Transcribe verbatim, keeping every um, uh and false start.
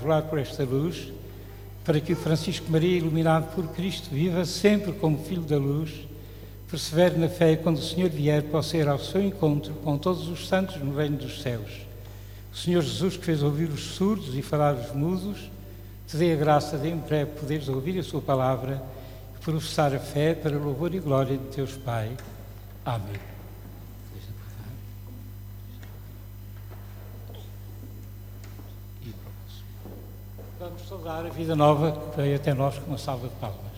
velar por esta luz, para que o Francisco Maria, iluminado por Cristo, viva sempre como filho da luz, persevere na fé e quando o Senhor vier possa ir ao seu encontro com todos os santos no reino dos céus. O Senhor Jesus, que fez ouvir os surdos e falar os mudos, te dê a graça de em breve poderes ouvir a sua palavra e professar a fé para louvor e glória de Deus Pai. Amém. Vamos saudar a vida nova que veio até nós com uma salva de palmas.